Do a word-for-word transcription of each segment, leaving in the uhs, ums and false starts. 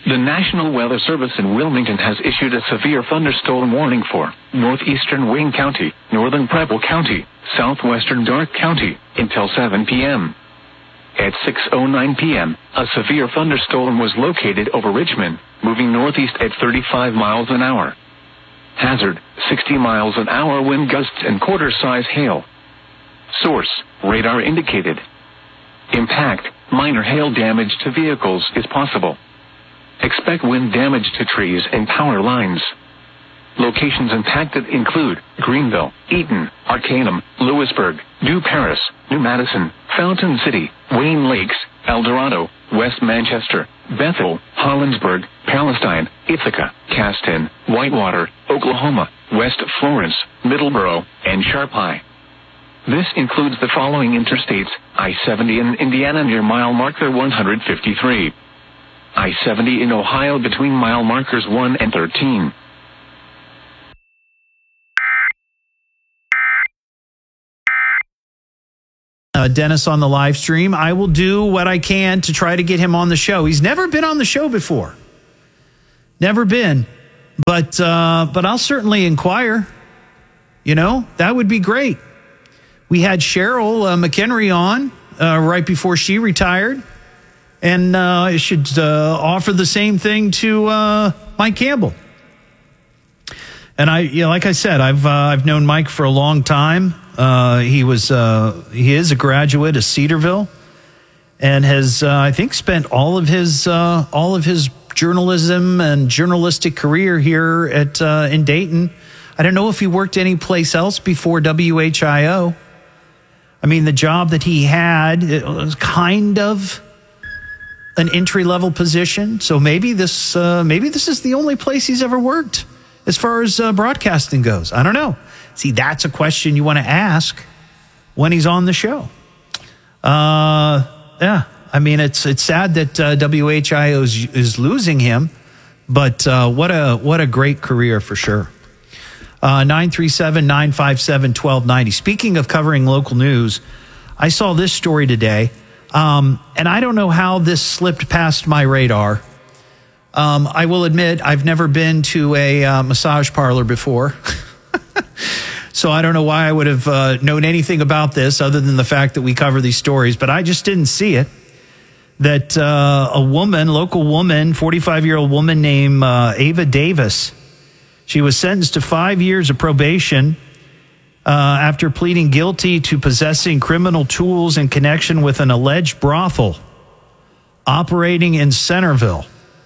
The National Weather Service in Wilmington has issued a severe thunderstorm warning for northeastern Wayne County, northern Preble County, southwestern Darke County, until seven p.m. At six oh nine p.m., a severe thunderstorm was located over Richmond, moving northeast at thirty-five miles an hour. Hazard, sixty miles an hour wind gusts and quarter-size hail. Source, radar indicated. Impact, minor hail damage to vehicles is possible. Expect wind damage to trees and power lines. Locations impacted include Greenville, Eaton, Arcanum, Lewisburg, New Paris, New Madison, Fountain City, Wayne Lakes, El Dorado, West Manchester, Bethel, Hollinsburg, Palestine, Ithaca, Caston, Whitewater, Oklahoma, West Florence, Middleborough, and Sharpie. This includes the following interstates: I seventy in Indiana near mile marker one hundred fifty-three. I seventy in Ohio between mile markers one and thirteen. Uh, Dennis on the live stream. I will do what I can to try to get him on the show. He's never been on the show before. Never been. But uh, but I'll certainly inquire. You know, that would be great. We had Cheryl uh, McHenry on uh, right before she retired. And uh, I should uh, offer the same thing to uh, Mike Campbell. And I, you know, like I said, I've uh, I've known Mike for a long time. Uh, he was uh, he is a graduate of Cedarville, and has uh, I think spent all of his uh, all of his journalism and journalistic career here at uh, in Dayton. I don't know if he worked any place else before W H I O. I mean, the job that he had, it was kind of an entry level position. So maybe this uh, maybe this is the only place he's ever worked as far as uh, broadcasting goes. I don't know. See, that's a question you want to ask when he's on the show. Uh, yeah, I mean, it's it's sad that uh, W H I O is, is losing him, but uh, what a what a great career for sure. Uh, nine three seven, nine five seven, one two nine zero. Speaking of covering local news, I saw this story today, um, and I don't know how this slipped past my radar. Um, I will admit I've never been to a uh, massage parlor before. So I don't know why I would have uh, known anything about this other than the fact that we cover these stories, but I just didn't see it. That uh, a woman, local woman, forty-five-year-old woman named uh, Ava Davis, she was sentenced to five years of probation uh, after pleading guilty to possessing criminal tools in connection with an alleged brothel operating in Centerville,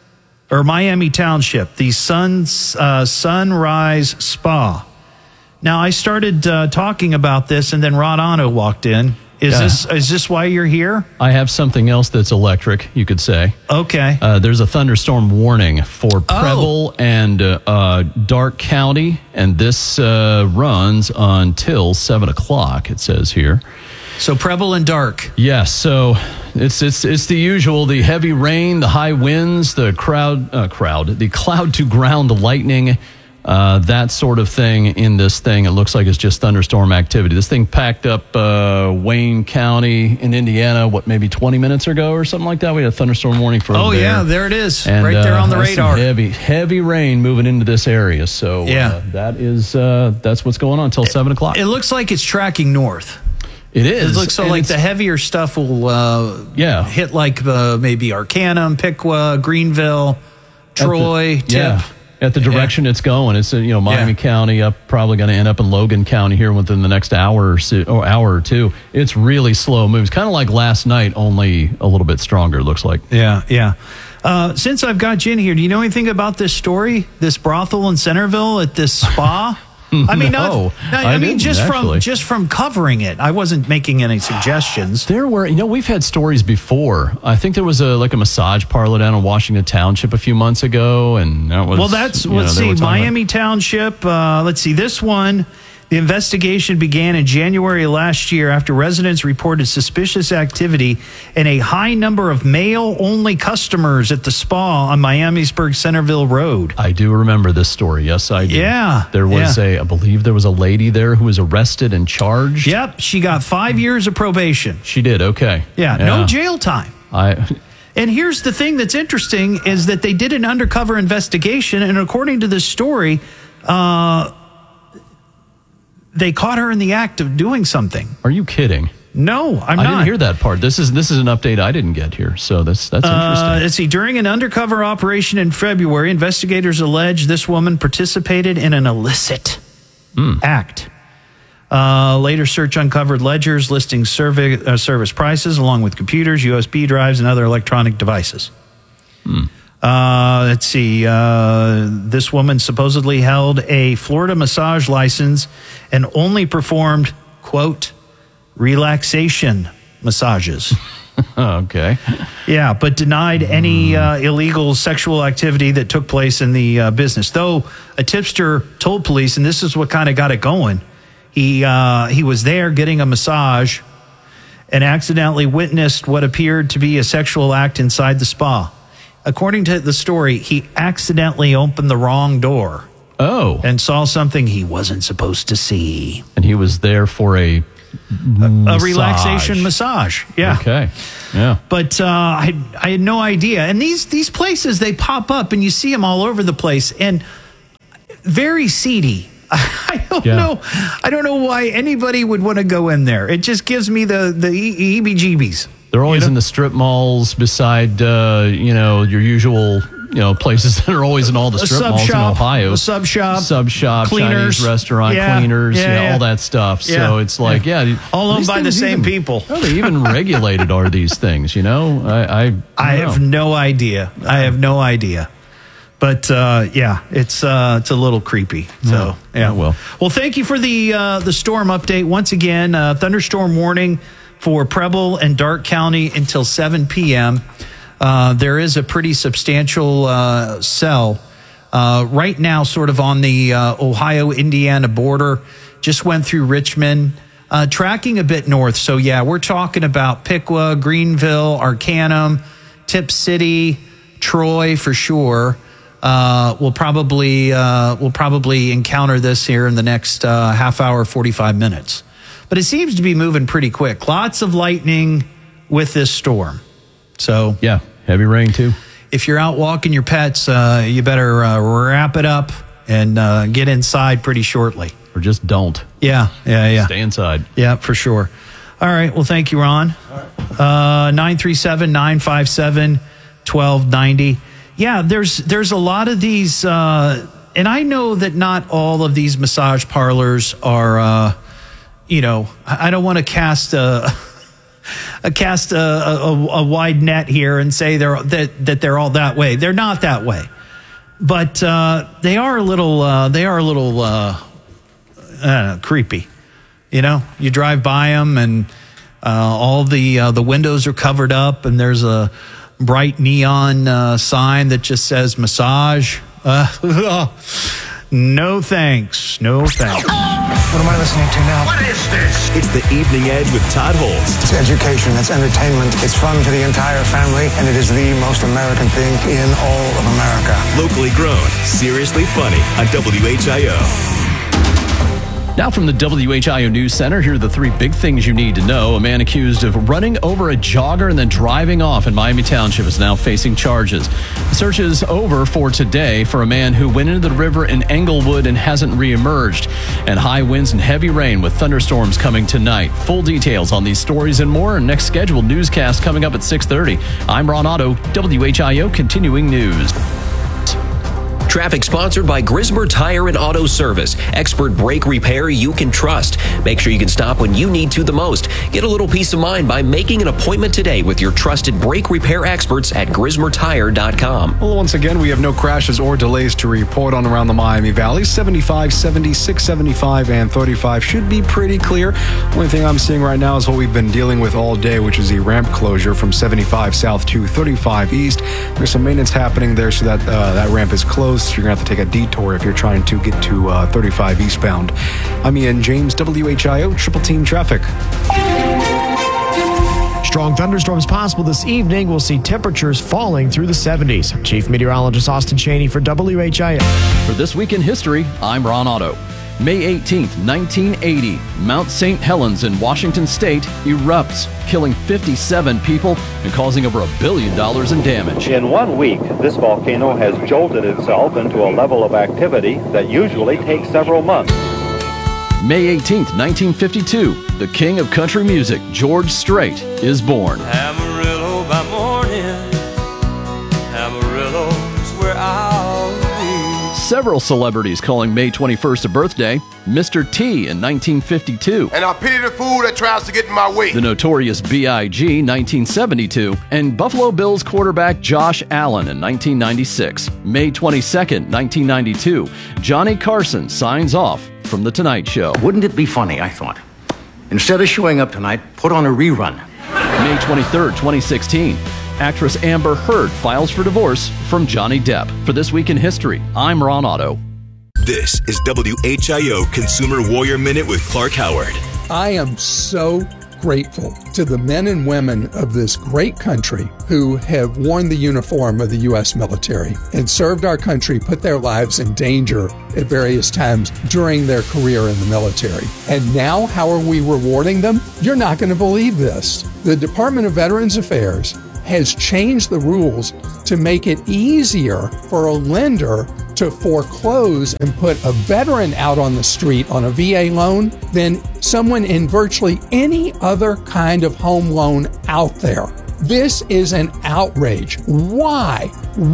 or Miami Township, the Suns, uh, Sunrise Spa. Now, I started uh, talking about this, and then Rod Otto walked in. Is yeah. this is this why you're here? I have something else that's electric, you could say. Okay. Uh, there's a thunderstorm warning for Preble oh. and uh, uh, Darke County, and this uh, runs until seven o'clock, it says here. So Preble and Darke. Yes, so it's it's it's the usual, the heavy rain, the high winds, the crowd, uh, crowd, the cloud-to-ground lightning, Uh, that sort of thing in this thing. It looks like it's just thunderstorm activity. This thing packed up uh, Wayne County in Indiana, what, maybe twenty minutes ago or something like that? We had a thunderstorm warning for Oh, there. yeah, there it is. And, right there uh, on the radar. Heavy, heavy rain moving into this area. So yeah. uh, that is, uh, that's what's going on until seven o'clock. It looks like it's tracking north. It is. It looks so like the heavier stuff will uh, yeah. hit like uh, maybe Arcanum, Piqua, Greenville, Troy, the, Tip. Yeah. At the direction yeah. it's going, it's you know Miami yeah. County up, probably going to end up in Logan County here within the next hour or, so, or hour or two. It's really slow moves, kind of like last night, only a little bit stronger. It looks like. Yeah, yeah. Uh, since I've got you in here, do you know anything about this story? This brothel in Centerville at this spa? I mean, no, not, not, I, I mean, just actually. from just from covering it, I wasn't making any suggestions. There were, you know, we've had stories before. I think there was a like a massage parlor down in Washington Township a few months ago, and that was well. That's you let's know, see, Miami about, Township. Uh, let's see, this one. The investigation began in January last year after residents reported suspicious activity and a high number of male-only customers at the spa on Miamisburg Centerville Road. I do remember this story. Yes, I do. Yeah. There was yeah. a, I believe there was a lady there who was arrested and charged. Yep, she got five years of probation. She did, okay. Yeah, yeah. no jail time. I... And here's the thing that's interesting is that they did an undercover investigation, and according to this story, uh, they caught her in the act of doing something. Are you kidding? No, I'm I not. didn't hear that part. This is this is an update I didn't get here, so that's that's interesting. Uh, let's see. During an undercover operation in February, investigators allege this woman participated in an illicit mm. act. Uh, later search uncovered ledgers listing survey, uh, service prices along with computers, U S B drives, and other electronic devices. Mm. Uh, let's see. Uh, this woman supposedly held a Florida massage license and only performed, quote, relaxation massages. Okay. Yeah, but denied any uh, illegal sexual activity that took place in the uh, business. Though a tipster told police, and this is what kind of got it going, he uh, he was there getting a massage and accidentally witnessed what appeared to be a sexual act inside the spa. According to the story, he accidentally opened the wrong door. Oh. And saw something he wasn't supposed to see. And he was there for a A, a relaxation massage. Yeah. Okay. Yeah. But uh, I, I had no idea. And these these places, they pop up and you see them all over the place. And very seedy. I don't yeah. know. I don't know why anybody would want to go in there. It just gives me the the E B G Bs. They're always you know? in the strip malls beside, uh, you know, your usual, you know, places that are always in all the strip sub malls shop, in Ohio. A sub shop, sub shop, cleaners, Chinese restaurant, yeah, cleaners, yeah, yeah, yeah. all that stuff. Yeah. So it's like, yeah, yeah all owned by the same even, people. How are they even regulated? Are these things? You know, I, I, I have know. no idea. I have no idea. But uh, yeah, it's uh, it's a little creepy. So yeah, yeah. well, well, thank you for the uh, the storm update once again. Uh, thunderstorm warning for Preble and Darke County until seven p.m. Uh, there is a pretty substantial uh, cell uh, right now, sort of on the uh, Ohio-Indiana border. Just went through Richmond, uh, tracking a bit north. So yeah, we're talking about Piqua, Greenville, Arcanum, Tip City, Troy for sure. Uh, we'll probably uh, we'll probably encounter this here in the next uh, half hour, forty-five minutes. But it seems to be moving pretty quick. Lots of lightning with this storm. So yeah, heavy rain too. If you're out walking your pets, uh, you better uh, wrap it up and uh, get inside pretty shortly. Or just don't. Yeah, yeah, yeah. Stay inside. Yeah, for sure. All right. Well, thank you, Ron. Uh, nine three seven, nine five seven, one two nine zero. Yeah, there's there's a lot of these, uh, and I know that not all of these massage parlors are, uh, you know, I don't want to cast a, a cast a, a, a wide net here and say they're that that they're all that way. They're not that way, but uh, they are a little uh, they are a little uh, I don't know, creepy. You know, you drive by them and uh, all the uh, the windows are covered up, and there's a bright neon uh, sign that just says massage. Uh, no thanks. No thanks. What am I listening to now? What is this? It's the Evening Edge with Todd Holtz. It's education, it's entertainment, it's fun for the entire family, and it is the most American thing in all of America. Locally grown, seriously funny on W H I O. Now from the W H I O News Center, here are the three big things you need to know. A man accused of running over a jogger and then driving off in Miami Township is now facing charges. The search is over for today for a man who went into the river in Englewood and hasn't reemerged. And high winds and heavy rain with thunderstorms coming tonight. Full details on these stories and more. Next scheduled newscast coming up at six thirty. I'm Ron Otto, W H I O Continuing News. Traffic sponsored by Grismer Tire and Auto Service. Expert brake repair you can trust. Make sure you can stop when you need to the most. Get a little peace of mind by making an appointment today with your trusted brake repair experts at grismer tire dot com. Well, once again, we have no crashes or delays to report on around the Miami Valley. seventy-five, seventy-six, seventy-five, and thirty-five should be pretty clear. Only thing I'm seeing right now is what we've been dealing with all day, which is the ramp closure from seventy-five south to thirty-five east. There's some maintenance happening there, so that uh, that ramp is closed. You're going to have to take a detour if you're trying to get to uh, thirty-five eastbound. I'm Ian James, W H I O Triple Team Traffic. Strong thunderstorms possible this evening. We'll see temperatures falling through the seventies. Chief Meteorologist Austin Cheney for W H I O. For This Week in History, I'm Ron Otto. May eighteenth, nineteen eighty, Mount Saint Helens in Washington State erupts, killing fifty-seven people and causing over a billion dollars in damage. In one week, this volcano has jolted itself into a level of activity that usually takes several months. May eighteenth, nineteen fifty-two, the king of country music, George Strait, is born. Amarillo by morning, Amarillo's where I'll be. Several celebrities calling May twenty-first a birthday. Mister T in nineteen fifty-two. And I pity the fool that tries to get in my way. The Notorious B I G nineteen seventy-two. And Buffalo Bills quarterback Josh Allen in nineteen ninety-six. May twenty-second, nineteen ninety-two, Johnny Carson signs off from The Tonight Show. Wouldn't it be funny, I thought, instead of showing up tonight, put on a rerun. May twenty-third, twenty sixteen, actress Amber Heard files for divorce from Johnny Depp. For This Week in History, I'm Ron Otto. This is W H I O Consumer Warrior Minute with Clark Howard. I am so grateful to the men and women of this great country who have worn the uniform of the U S military and served our country, put their lives in danger at various times during their career in the military. And now, how are we rewarding them? You're not going to believe this. The Department of Veterans Affairs has changed the rules to make it easier for a lender to foreclose and put a veteran out on the street on a V A loan than someone in virtually any other kind of home loan out there. This is an outrage. Why?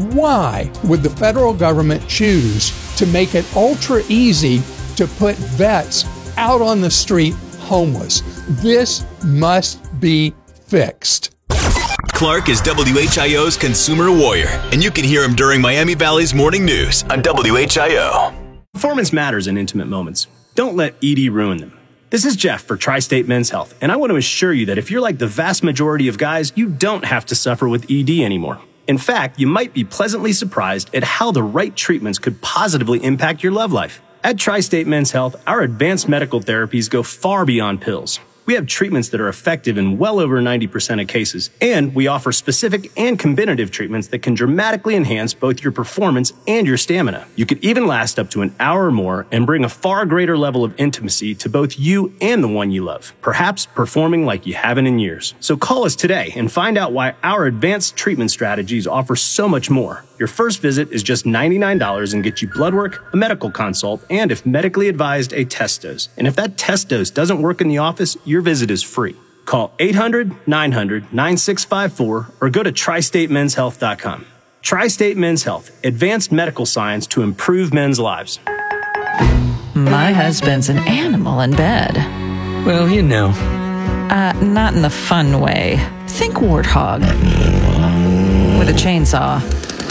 Why would the federal government choose to make it ultra easy to put vets out on the street homeless? This must be fixed. Clark is W H I O's Consumer Warrior, and you can hear him during Miami Valley's Morning News on W H I O. Performance matters in intimate moments. Don't let E D ruin them. This is Jeff for Tri-State Men's Health, and I want to assure you that if you're like the vast majority of guys, you don't have to suffer with E D anymore. In fact, you might be pleasantly surprised at how the right treatments could positively impact your love life. At Tri-State Men's Health, our advanced medical therapies go far beyond pills. We have treatments that are effective in well over ninety percent of cases, and we offer specific and combinative treatments that can dramatically enhance both your performance and your stamina. You could even last up to an hour or more and bring a far greater level of intimacy to both you and the one you love, perhaps performing like you haven't in years. So call us today and find out why our advanced treatment strategies offer so much more. Your first visit is just ninety-nine dollars and gets you blood work, a medical consult, and if medically advised, a test dose. And if that test dose doesn't work in the office, your visit is free. Call eight hundred, nine hundred, nine six five four or go to tri state men's health dot com. Tri-State Men's Health, advanced medical science to improve men's lives. My husband's an animal in bed. Well, you know. Uh, not in the fun way. Think warthog. With a chainsaw.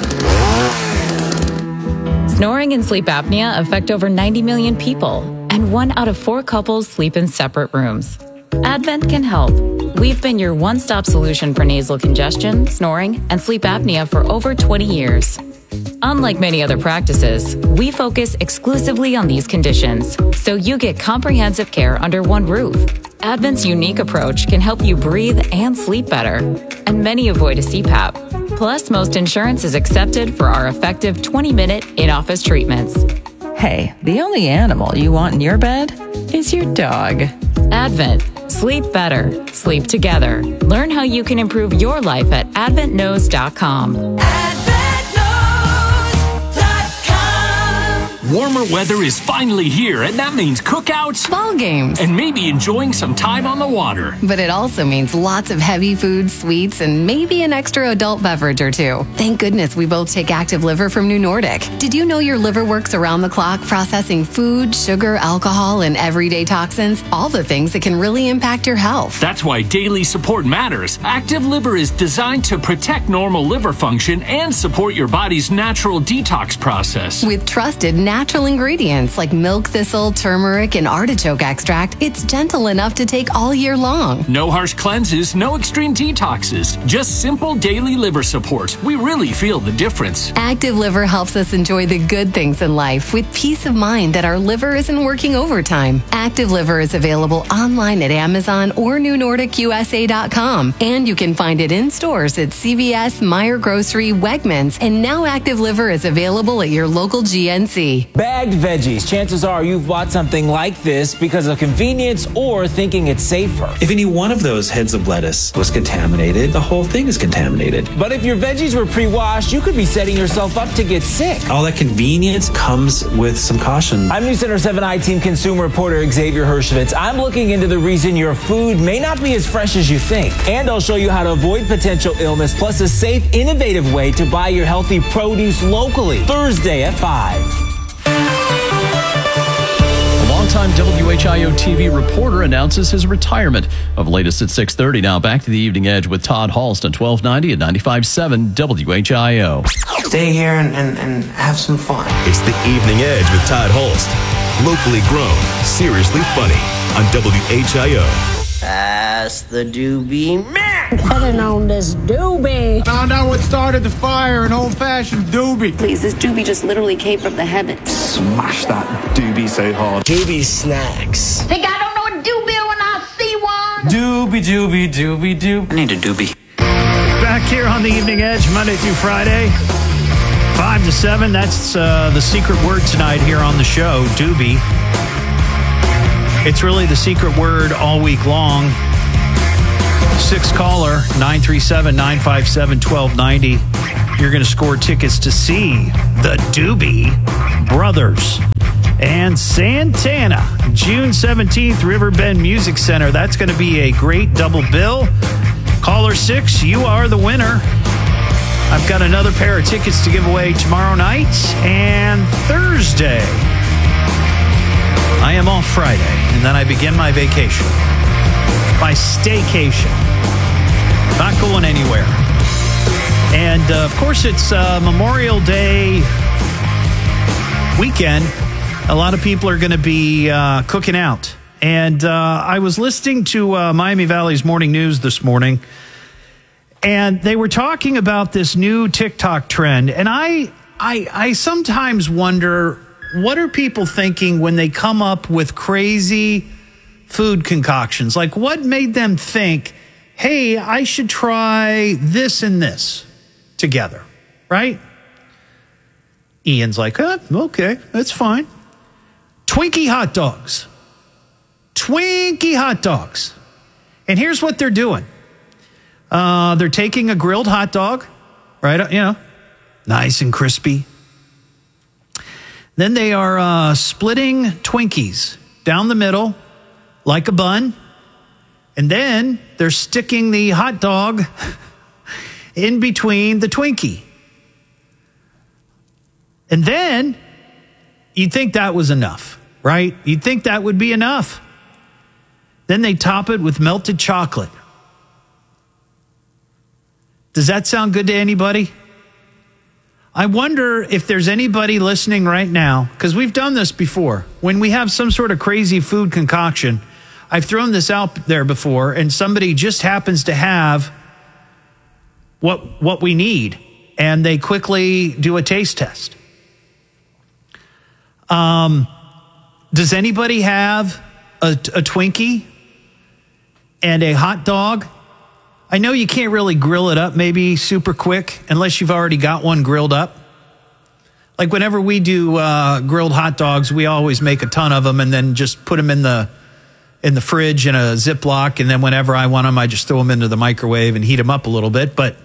Snoring and sleep apnea affect over ninety million people, and one out of four couples sleep in separate rooms. Advent can help. We've been your one-stop solution for nasal congestion, snoring, and sleep apnea for over twenty years. Unlike many other practices, we focus exclusively on these conditions, so you get comprehensive care under one roof. Advent's unique approach can help you breathe and sleep better, and many avoid a C PAP. Plus, most insurance is accepted for our effective twenty-minute in-office treatments. Hey, the only animal you want in your bed is your dog. Advent. Sleep better. Sleep together. Learn how you can improve your life at advent knows dot com. Warmer weather is finally here, and that means cookouts, ball games, and maybe enjoying some time on the water. But it also means lots of heavy food, sweets, and maybe an extra adult beverage or two. Thank goodness we both take Active Liver from New Nordic. Did you know your liver works around the clock processing food, sugar, alcohol, and everyday toxins? All the things that can really impact your health. That's why daily support matters. Active Liver is designed to protect normal liver function and support your body's natural detox process. With trusted natural Natural ingredients like milk thistle, turmeric, and artichoke extract, it's gentle enough to take all year long. No harsh cleanses, no extreme detoxes, just simple daily liver support. We really feel the difference. Active Liver helps us enjoy the good things in life with peace of mind that our liver isn't working overtime. Active Liver is available online at Amazon or new nordic u s a dot com, and you can find it in stores at C V S, Meijer Grocery, Wegmans, and now Active Liver is available at your local G N C. Doobie. Bagged veggies. Chances are you've bought something like this because of convenience or thinking it's safer. If any one of those heads of lettuce was contaminated, the whole thing is contaminated. But if your veggies were pre-washed, you could be setting yourself up to get sick. All that convenience comes with some caution. I'm News Center seven I-Team consumer reporter Xavier Hershevitz. I'm looking into the reason your food may not be as fresh as you think. And I'll show you how to avoid potential illness, plus a safe, innovative way to buy your healthy produce locally. Thursday at five. A longtime W H I O T V reporter announces his retirement. Of latest at six thirty. Now back to the Evening Edge with Todd Halst on twelve ninety and ninety-five point seven W H I O. Stay here and, and, and have some fun. It's the Evening Edge with Todd Holst. Locally grown, seriously funny on W H I O. That's the Doobie Man. Better known as Doobie. Found out what started the fire, an old-fashioned Doobie. Please, this Doobie just literally came from the heavens. Smash that Doobie so hard. Doobie snacks. Think I don't know a Doobie when I see one? Doobie, doobie, doobie, doobie. I need a Doobie. Back here on the Evening Edge, Monday through Friday, five to seven. That's uh, the secret word tonight here on the show, Doobie. It's really the secret word all week long. Six caller, nine three seven, nine five seven, one two nine zero. You're going to score tickets to see the Doobie Brothers and Santana. June seventeenth, Riverbend Music Center. That's going to be a great double bill. Caller six, you are the winner. I've got another pair of tickets to give away tomorrow night and Thursday. I am off Friday, and then I begin my vacation. My staycation. Not going anywhere. And, uh, of course, it's uh, Memorial Day weekend. A lot of people are going to be uh, cooking out. And uh, I was listening to uh, Miami Valley's Morning News this morning, and they were talking about this new TikTok trend. And I, I, I sometimes wonder, what are people thinking when they come up with crazy food concoctions? Like, what made them think, hey, I should try this and this together, right? Ian's like, oh, okay, that's fine. Twinkie hot dogs. Twinkie hot dogs. And here's what they're doing. Uh, they're taking a grilled hot dog, right? You know, nice and crispy. Then they are uh, splitting Twinkies down the middle like a bun. And then they're sticking the hot dog in between the Twinkie. And then you'd think that was enough, right? You'd think that would be enough. Then they top it with melted chocolate. Does that sound good to anybody? I wonder if there's anybody listening right now, because we've done this before. When we have some sort of crazy food concoction, I've thrown this out there before, and somebody just happens to have what what we need, and they quickly do a taste test. Um, does anybody have a, a Twinkie and a hot dog? I know you can't really grill it up maybe super quick unless you've already got one grilled up. Like whenever we do uh, grilled hot dogs, we always make a ton of them and then just put them in the in the fridge in a Ziploc. And then whenever I want them, I just throw them into the microwave and heat them up a little bit. But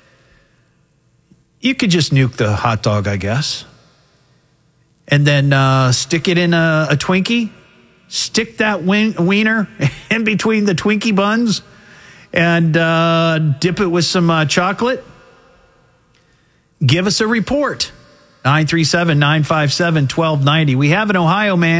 you could just nuke the hot dog, I guess. And then uh, stick it in a, a Twinkie. Stick that win- wiener in between the Twinkie buns. And uh, dip it with some uh, chocolate. Give us a report. nine three seven, nine five seven, one two nine zero. We have an Ohio man